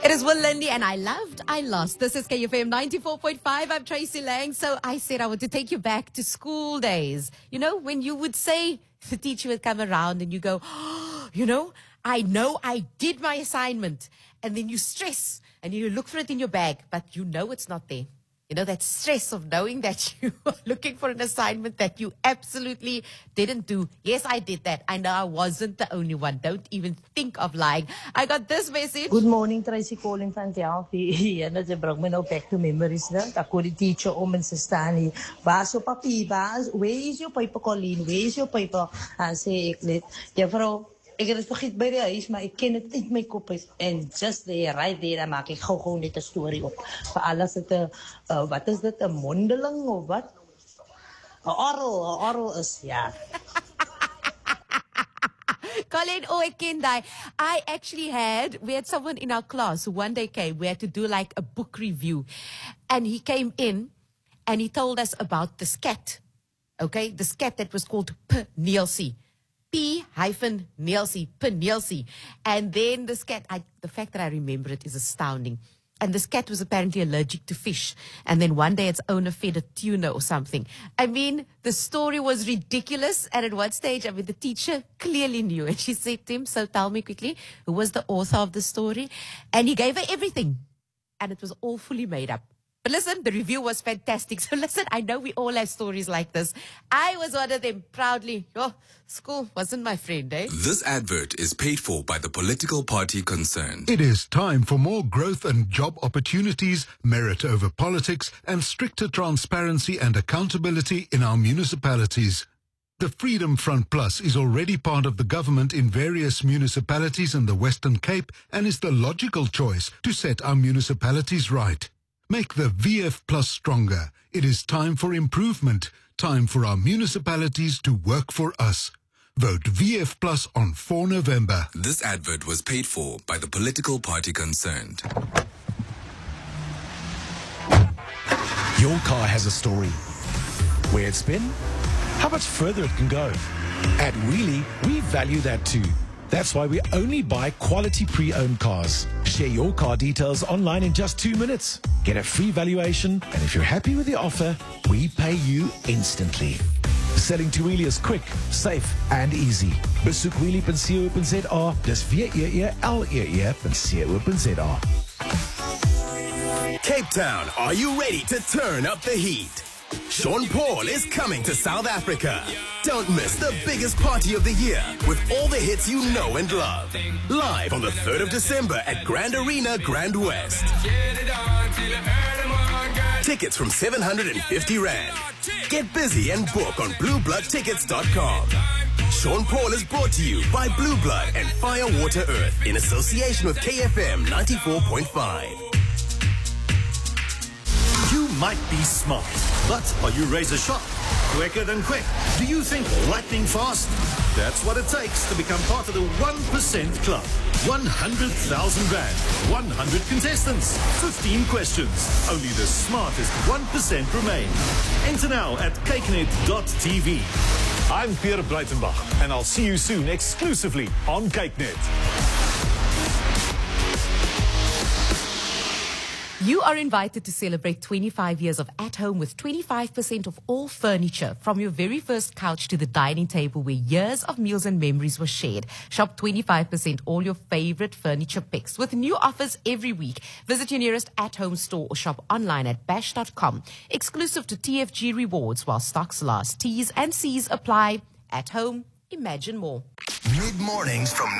It is Will Lindy, and I loved, I lost. This is KFM 94.5. I'm Tracy Lang. So I said I want to take you back to school days. You know, when you would say, the teacher would come around and you go, oh, I know I did my assignment. And then you stress and you look for it in your bag, but you know it's not there. You know, that stress of knowing that you are looking for an assignment that you absolutely didn't do. Yes, I did that. I know I wasn't the only one. Don't even think of lying. I got this message. Good morning, Tracy, calling van Delphi. Ja, dat bring me nou back to memories. Ek hoor die teacher om en sy staan hier. Waar is jou papier? Where is your paper, Colleen? Where is your paper? En sê ek net, juffrou, ek het het vergeet by die huis, maar ek ken het uit my kop uit. En just there, right there, dan maak ek gauw net een story op. Voor alles het wat is dit, een mondeling of wat? Een oral is, ja. Colleen, oh, I can die. We had someone in our class who one day came, we had to do like a book review. And he came in and he told us about the scat. Okay, the scat that was called P-Nielsie. P-Nielsie, P-Nielsie. And then the scat, the fact that I remember it is astounding. And this cat was apparently allergic to fish. And then one day its owner fed a tuna or something. I mean, the story was ridiculous. And at one stage, the teacher clearly knew. And she said to him, so tell me quickly, who was the author of the story? And he gave her everything. And it was all fully made up. But listen, the review was fantastic. So listen, I know we all have stories like this. I was one of them proudly. Oh, school wasn't my friend, eh? This advert is paid for by the political party concerned. It is time for more growth and job opportunities, merit over politics, and stricter transparency and accountability in our municipalities. The Freedom Front Plus is already part of the government in various municipalities in the Western Cape and is the logical choice to set our municipalities right. Make the VF Plus stronger. It is time for improvement. Time for our municipalities to work for us. Vote VF Plus on 4 November. This advert was paid for by the political party concerned. Your car has a story. Where it's been, how much further it can go. At Wheelie, we value that too. That's why we only buy quality pre-owned cars. Share your car details online in just 2 minutes. Get a free valuation, and if you're happy with the offer, we pay you instantly. Selling to Wheelie is quick, safe, and easy. Besoek wheelie.co.za, dis WEELEE.co.za. Cape Town, are you ready to turn up the heat? Sean Paul is coming to South Africa. Don't miss the biggest party of the year with all the hits you know and love. Live on the 3rd of December at Grand Arena, Grand West. Tickets from 750 Rand. Get busy and book on bluebloodtickets.com. Sean Paul is brought to you by Blue Blood and Fire Water Earth in association with KFM 94.5. You might be smart, but are you razor sharp? Quicker than quick? Do you think lightning fast? That's what it takes to become part of the 1% Club. 100,000 Rand, 100 contestants, 15 questions. Only the smartest 1% remain. Enter now at cakenet.tv. I'm Pierre Breitenbach, and I'll see you soon exclusively on CakeNet. You are invited to celebrate 25 years of At Home with 25% of all furniture, from your very first couch to the dining table where years of meals and memories were shared. Shop 25% all your favorite furniture picks with new offers every week. Visit your nearest At Home store or shop online at bash.com. Exclusive to TFG Rewards while stocks last. T's and C's apply. At Home, imagine more. Mid-mornings from